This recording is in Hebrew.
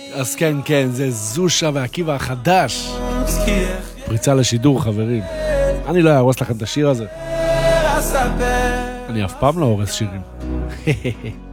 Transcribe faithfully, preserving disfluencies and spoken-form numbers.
אז כן, כן, זה זושה ועקיבא החדש. פריצה לשידור, חברים. אני לא אהרוס לכם את השיר הזה. אני אף פעם לא הורס שירים.